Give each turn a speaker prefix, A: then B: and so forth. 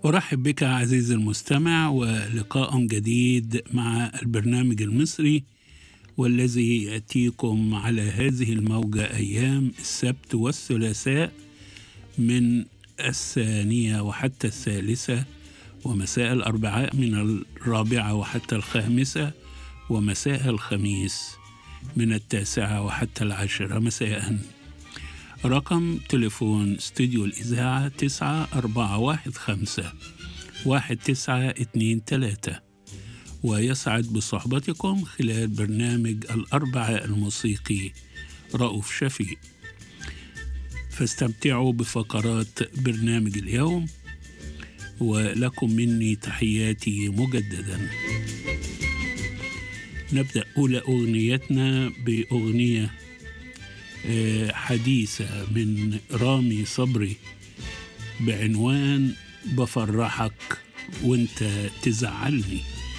A: أرحب بك عزيزي المستمع ولقاء جديد مع البرنامج المصري، والذي يأتيكم على هذه الموجة أيام السبت والثلاثاء من 2:00 وحتى 3:00، ومساء الأربعاء من 4:00 وحتى 5:00، ومساء الخميس من 9:00 وحتى 10:00 مساء. رقم تليفون استوديو الإذاعة 9415-1923، ويسعد بصحبتكم خلال برنامج الأربعاء الموسيقي رؤوف شفيق. فاستمتعوا بفقرات برنامج اليوم، ولكم مني تحياتي مجددا. نبدأ أولى أغنيتنا بأغنية حديثة من رامي صبري بعنوان بفرحك وانت تزعلني.